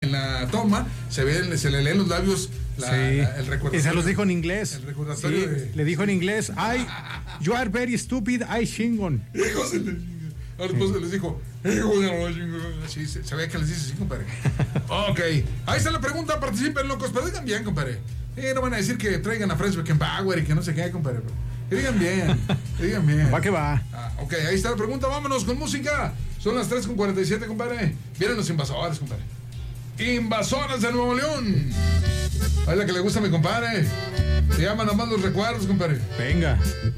en la toma se le leen los labios el recordatorio. Y se los dijo en inglés. El recordatorio le dijo en inglés, ay, you are very stupid, ay, chingon. Hijos de la chingada. Ahora después les dijo, hijos de la chingada. Sí, se ve que les dice así, compadre. Ok, ahí está la pregunta, participen, locos, pero digan bien, compadre. No van a decir que traigan a Franz Beckenbauer y que no sé qué, compadre. Que digan bien. Va que va. Ok, ahí está la pregunta, vámonos con música. Son las 3:47, compadre. Vienen los invasores, compadre. Invasores de Nuevo León. Ahí la que le gusta a mi compadre. Se llaman nomás los recuerdos, compadre. Venga.